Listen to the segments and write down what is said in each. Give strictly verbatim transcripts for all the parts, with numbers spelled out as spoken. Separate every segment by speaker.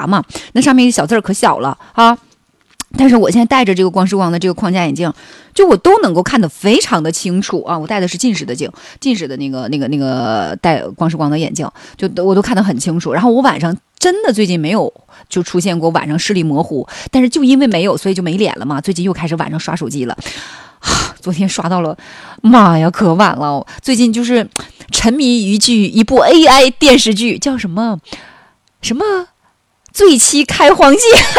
Speaker 1: 查嘛，那上面小字儿可小了啊。但是我现在戴着这个光视光的这个框架眼镜，就我都能够看得非常的清楚啊！我戴的是近视的镜，近视的那个那个那个戴光视光的眼镜，就我都看得很清楚。然后我晚上真的最近没有就出现过晚上视力模糊，但是就因为没有，所以就没脸了嘛。最近又开始晚上刷手机了，啊，昨天刷到了，妈呀，可晚了！最近就是沉迷于剧一部 A I 电视剧，叫什么什么醉妻开荒记。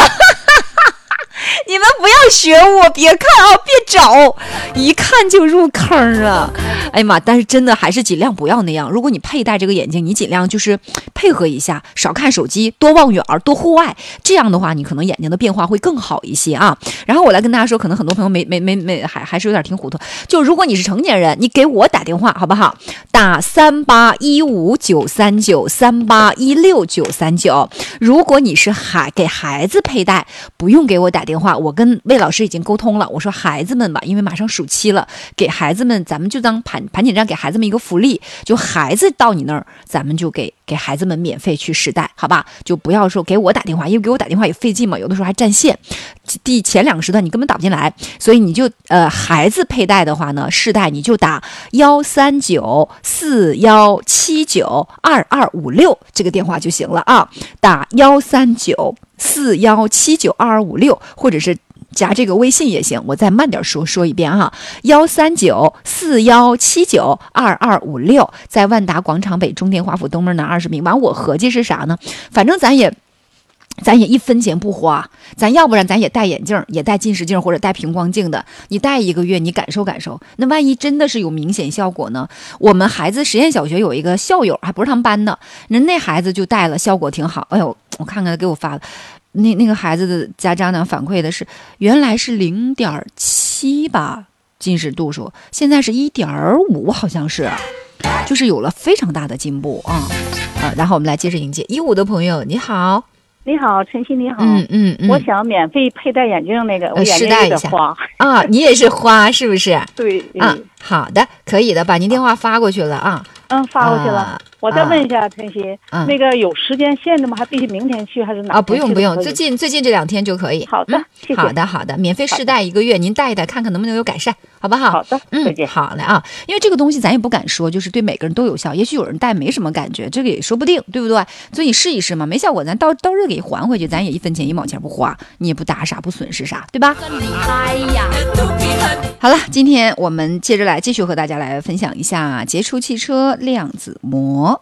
Speaker 1: 你们不要学我，别看啊，别找，一看就入坑啊！哎呀妈！但是真的还是尽量不要那样。如果你佩戴这个眼镜，你尽量就是配合一下，少看手机，多望远，多户外。这样的话，你可能眼睛的变化会更好一些啊。然后我来跟大家说，可能很多朋友没没没没还还是有点听糊涂。就如果你是成年人，你给我打电话好不好？打三八一五九三九三八一六九三九。如果你是孩给孩子佩戴，不用给我打电话。我跟魏老师已经沟通了，我说孩子们吧，因为马上暑期了，给孩子们咱们就当盘盘锦站给孩子们一个福利，就孩子到你那儿，咱们就给给孩子们免费去试戴，好吧？就不要说给我打电话，因为给我打电话也费劲嘛，有的时候还占线，第前两个时段你根本打不进来，所以你就呃孩子佩戴的话呢，试戴你就打幺三九四幺七九二二五六这个电话就行了啊，打幺三九四幺七九二二五六，或者是加这个微信也行，我再慢点说说一遍哈，幺三九四幺七九二二五六，在万达广场北中电华府东门南二十米。完，我合计是啥呢？反正咱也。咱也一分钱不花，咱要不然咱也戴眼镜，也戴近视镜或者戴平光镜的，你戴一个月，你感受感受。那万一真的是有明显效果呢？我们孩子实验小学有一个校友，还不是他们班的，人那孩子就戴了，效果挺好。哎呦，我看看他给我发的，那那个孩子的家长呢反馈的是，原来是零点七吧，近视度数，现在是一点五，好像是，就是有了非常大的进步啊啊！然后我们来接着迎接一五的朋友，你好。
Speaker 2: 你好，晨曦，你好。
Speaker 1: 嗯嗯嗯，
Speaker 2: 我想免费佩戴眼镜那个，我眼睛有点花
Speaker 1: 啊。你也是花是不是？
Speaker 2: 对
Speaker 1: 啊，好的，可以的，把您电话发过去了啊。
Speaker 2: 嗯，发过去了。啊、我再问一下晨曦、啊，那个有时间限制吗？还必须明天去还是哪天去？
Speaker 1: 啊，不用不用，最近最近这两天就可以。
Speaker 2: 好的，嗯、谢谢。
Speaker 1: 好的好的，免费试戴一个月，您戴一戴，看看能不能有改善，好不好？
Speaker 2: 好的，
Speaker 1: 嗯，
Speaker 2: 再见。
Speaker 1: 好嘞啊，因为这个东西咱也不敢说，就是对每个人都有效，也许有人戴没什么感觉，这个也说不定，对不对？所以你试一试嘛，没效果咱到到日给还回去，咱也一分钱一毛钱不花，你也不打啥不损失啥，对吧？哎呀，好了，今天我们接着来继续和大家来分享一下杰出汽车量子膜。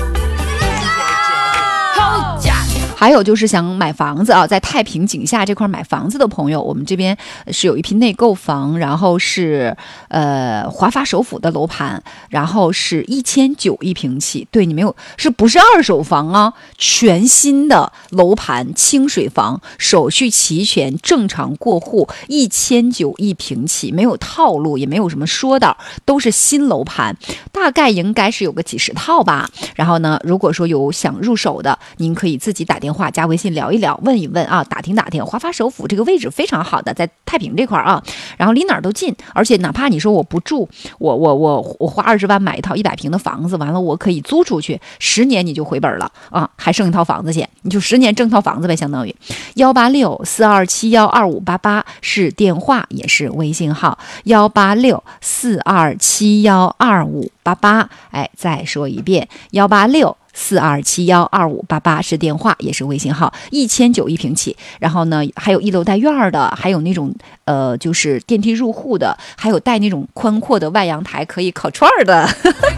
Speaker 1: 还有就是想买房子啊，在太平井下这块买房子的朋友，我们这边是有一批内购房，然后是呃华发首府的楼盘，然后是一千九一平起，对，你没有，是不是二手房啊？全新的楼盘，清水房，手续齐全，正常过户，一千九一平起，没有套路，也没有什么说道，都是新楼盘，大概应该是有个几十套吧。然后呢，如果说有想入手的，您可以自己打电话。电话加微信聊一聊，问一问啊，打听打听。华发首府这个位置非常好的，在太平这块啊，然后离哪儿都近，而且哪怕你说我不住，我我我我花二十万买一套一百平的房子，完了我可以租出去，十年你就回本了啊，还剩一套房子钱，你就十年挣套房子呗，相当于。幺八六四二七幺二五八八是电话，也是微信号，幺八六四二七幺二五八八。哎，再说一遍，幺八六。四二七幺二五八八是电话，也是微信号，一千九一平起。然后呢，还有一楼带院的，还有那种呃，就是电梯入户的，还有带那种宽阔的外阳台可以烤串的。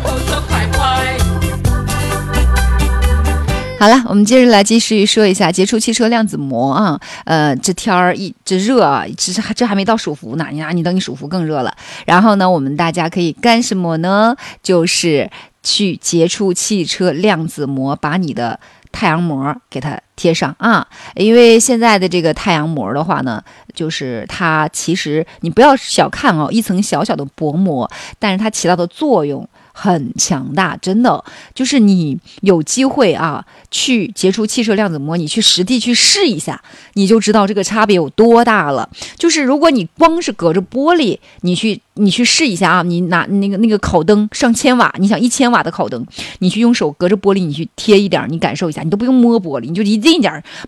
Speaker 1: 好了，我们接着来继续说一下杰出汽车量子膜啊。呃，这天儿一这热啊，这这这还没到暑伏呢，你你等你暑伏更热了。然后呢，我们大家可以干什么呢？就是去杰出汽车量子膜，把你的太阳膜给它贴上啊。因为现在的这个太阳膜的话呢，就是它其实你不要小看哦，一层小小的薄膜，但是它起到的作用很强大，真的就是你有机会啊，去杰出汽车量子膜，你去实地去试一下，你就知道这个差别有多大了。就是如果你光是隔着玻璃，你去你去试一下啊，你拿那个那个烤灯上千瓦，你想一千瓦的烤灯，你去用手隔着玻璃，你去贴一点，你感受一下，你都不用摸玻璃，你就一近点